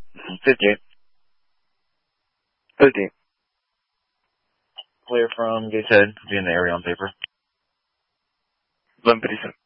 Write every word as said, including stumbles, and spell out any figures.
fifty-eight. fifty. Clear from Gateshead. Be in the area on paper. eleven fifty-seven.